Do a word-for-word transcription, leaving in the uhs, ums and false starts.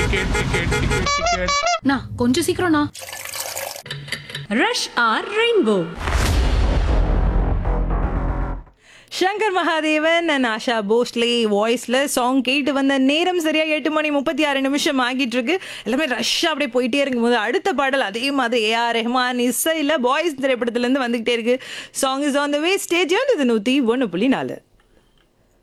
Ticket ticket ticket ticket. நா கொஞ்சம் சீக்கிரம்ண்ணா. Rush R rainbow. Shankar Mahadevan and Asha Bhosale வாய்ஸ்ல சாங் கேட்டு வந்த நேரம் சரியா எட்டு மணி முப்பத்தி ஆறு நிமிஷம் ஆகிட்டு இருக்கு. எல்லாமே ரஷ்ஷா அப்படியே போயிட்டே இருக்கும்போது அடுத்த பாடல் அதே மாதிரி ஏ ஆர் ரெஹ்மான் இசையில பாய்ஸ் திரைப்படத்துல இருந்து வந்துகிட்டே இருக்கு. Song is on the way. Stage இது நூத்தி ஒன்னு புள்ளி நாலு.